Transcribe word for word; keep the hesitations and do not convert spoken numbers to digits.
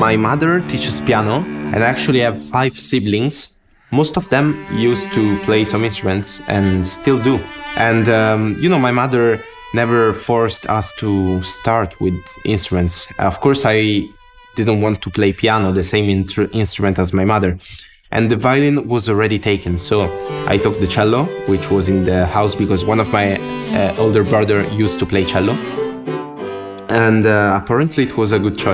My mother teaches piano, and I actually have five siblings. Most of them used to play some instruments and still do. And, um, you know, my mother never forced us to start with instruments. Of course, I didn't want to play piano, the same instrument as my mother. And the violin was already taken, so I took the cello, which was in the house because one of my uh, older brother used to play cello. And uh, apparently it was a good choice.